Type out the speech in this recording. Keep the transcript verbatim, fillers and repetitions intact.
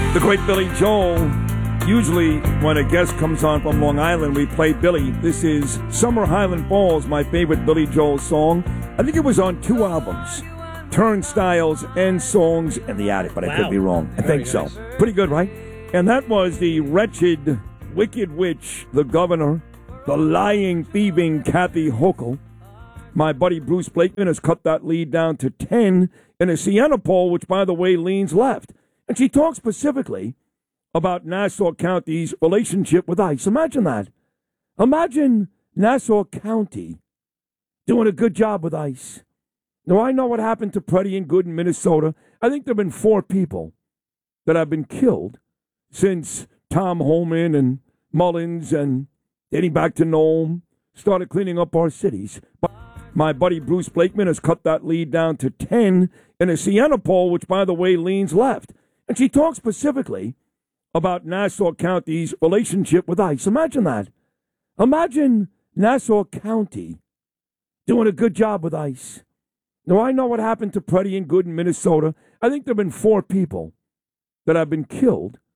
The great Billy Joel. Usually when a guest comes on from Long Island, we play Billy. This is Summer Highland Falls, my favorite Billy Joel song. I think it was on two albums, Turnstiles and Songs in the Attic, but wow. I could be wrong. I Very think nice. so. Pretty good, right? And that was the wretched, wicked witch, the governor, the lying, thieving Kathy Hochul. My buddy Bruce Blakeman has cut that lead down to ten in a Siena poll, which, by the way, leans left. And she talks specifically about Nassau County's relationship with ICE. Imagine that. Imagine Nassau County doing a good job with ICE. Now, I know what happened to Pretty and Good in Minnesota. I think there have been four people that have been killed since Tom Holman and Mullins and dating back to Nome started cleaning up our cities. But my buddy Bruce Blakeman has cut that lead down to ten in a Siena poll, which, by the way, leans left. And she talks specifically about Nassau County's relationship with ICE. Imagine that. Imagine Nassau County doing a good job with ICE. Now, I know what happened to Pretty and Good in Minnesota. I think there have been four people that have been killed